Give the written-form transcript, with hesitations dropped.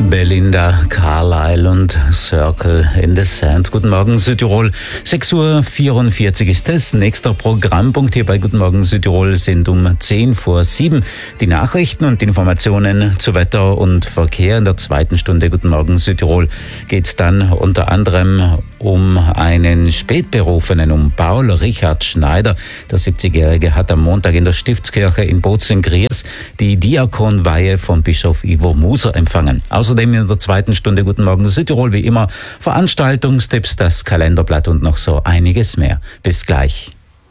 Belinda Carlisle und Circle in the Sand. Guten Morgen Südtirol, 6:44 Uhr ist es. Nächster Programmpunkt hier bei Guten Morgen Südtirol sind um 6:10 die Nachrichten und Informationen zu Wetter und Verkehr. In der zweiten Stunde Guten Morgen Südtirol geht es dann unter anderem um einen Spätberufenen, um Paul Richard Schneider. Der 70-Jährige hat am Montag in der Stiftskirche in Bozen-Griers die Diakonweihe von Bischof Ivo Muser empfangen. Außerdem in der zweiten Stunde Guten Morgen Südtirol wie immer Veranstaltungstipps, das Kalenderblatt und noch so einiges mehr. Bis gleich.